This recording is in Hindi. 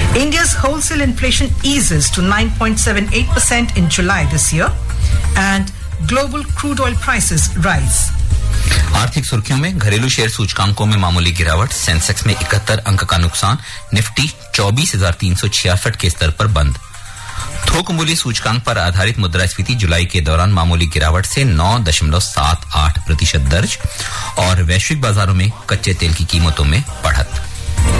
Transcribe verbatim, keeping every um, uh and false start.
India's wholesale inflation eases to nine point seven eight percent in July this year, and global crude oil prices rise. आर्थिक सुर्खियों में घरेलू शेयर सूचकांकों में मामूली गिरावट, सेंसेक्स में इकहत्तर अंक का नुकसान, निफ्टी चौबीस हजार तीन सौ छियासठ के स्तर पर बंद। थोक मूल्य सूचकांक पर आधारित मुद्रास्फीति जुलाई के दौरान मामूली गिरावट से नौ दशमलव सात आठ प्रतिशत दर्ज और वैश्विक बाजारों में कच्चे तेल की कीमतों में बढ़त।